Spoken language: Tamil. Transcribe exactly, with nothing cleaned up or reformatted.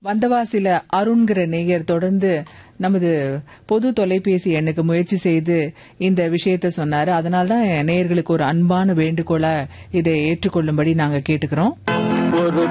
வந்தவாசில அருண்கிற நேயர் தொடர்ந்து நமது பொது தொலைபேசி எண்ணுக்கு முயற்சி செய்து இந்த விஷயத்த சொன்னாரு. அதனால்தான் நேயர்களுக்கு ஒரு அன்பான வேண்டுகோளா இதை ஏற்றுக்கொள்ளும்படி நாங்க கேட்டுக்கிறோம்.